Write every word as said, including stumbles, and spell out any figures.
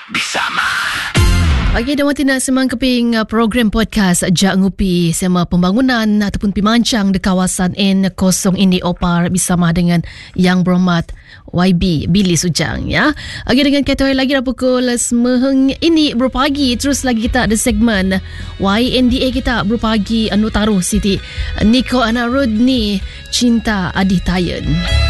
bersama. Pagi dan waktu nak semang keping program podcast Jak Ngupi sema pembangunan ataupun pimancang di kawasan N kosong ini Opar bersama dengan Yang Berhormat Y B Billy Sujang ya. Lagi dengan kita lagi dah pukul semeheng ini berpagi terus lagi kita ada segmen Y N D A kita berpagi anu taruh Siti Niko Anarudni Cinta Adi Tayen.